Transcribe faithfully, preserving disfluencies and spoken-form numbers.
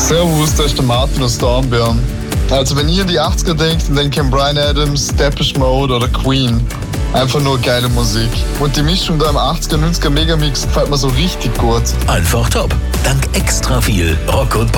Servus, da ist der Martin aus Dornbirn. Also wenn ihr in die achtziger denkt, dann denkt ihr an Bryan Adams, Depeche Mode oder Queen. Einfach nur geile Musik. Und die Mischung da im achtziger, neunziger Megamix gefällt mir so richtig gut. Einfach top. Dank extra viel Rock und